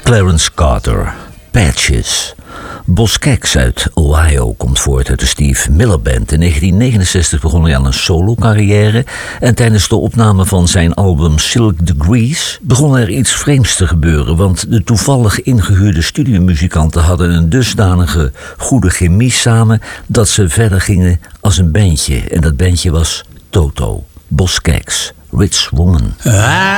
Clarence Carter, Patches. Boz Scaggs uit Ohio komt voort uit de Steve Miller Band. In 1969 begon hij aan een solo-carrière en tijdens de opname van zijn album Silk Degrees begon er iets vreemds te gebeuren, want de toevallig ingehuurde studiomuzikanten hadden een dusdanige goede chemie samen dat ze verder gingen als een bandje. En dat bandje was Toto. Boz Scaggs, Rich Woman.